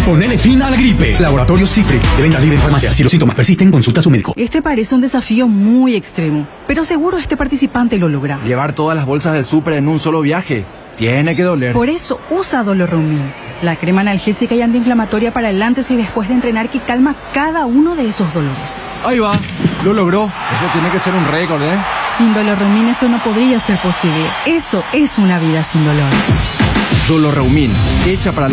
Ponele fin a la gripe. Laboratorio Cifre, de venta libre en farmacia. Si los síntomas persisten, consulta a su médico. Este parece un desafío muy extremo, pero seguro este participante lo logra. Llevar todas las bolsas del súper en un solo viaje. Tiene que doler. Por eso usa Dolorheumin, la crema analgésica y antiinflamatoria para el antes y después de entrenar que calma cada uno de esos dolores. Ahí va, lo logró. Eso tiene que ser un récord, ¿eh? Sin Dolorheumin eso no podría ser posible. Eso es una vida sin dolor. Dolorheumin, hecha para